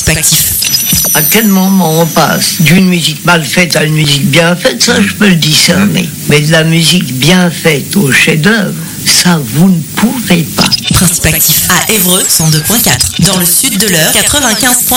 Prospectif. À quel moment on passe d'une musique mal faite à une musique bien faite, ça je peux le discerner. Mais de la musique bien faite au chef-d'œuvre, ça vous ne pouvez pas. Prospectif à Évreux 102.4. Dans le sud de l'Eure 95.1.